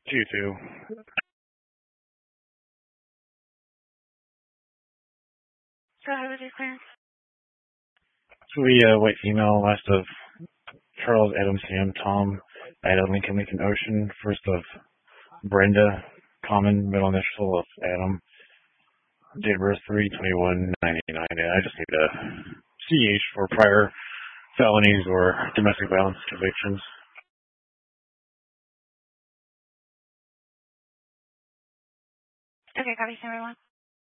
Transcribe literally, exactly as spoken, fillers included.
You too. Go ahead with your clearance. So we uh, white female, last of Charles, Adam, Sam, Tom, Ida, Lincoln, Lincoln, Ocean, first of Brenda, common, middle initial of Adam, date of birth three twenty-one ninety-nine, and I just need a C H for prior felonies or domestic violence convictions. Okay, copy, everyone.